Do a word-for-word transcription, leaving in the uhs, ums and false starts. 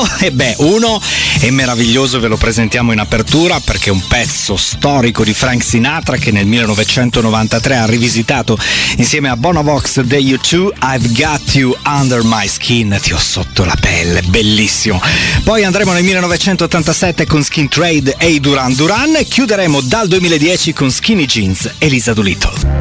E beh, uno è meraviglioso, ve lo presentiamo in apertura perché è un pezzo storico di Frank Sinatra che nel millenovecentonovantatré ha rivisitato insieme a Bonovox degli U due, I've Got You Under My Skin, ti ho sotto la pelle, bellissimo. Poi andremo nel millenovecentottantasette con Skin Trade e i Duran Duran e chiuderemo dal duemiladieci con Skinny Jeans e Lisa Doolittle.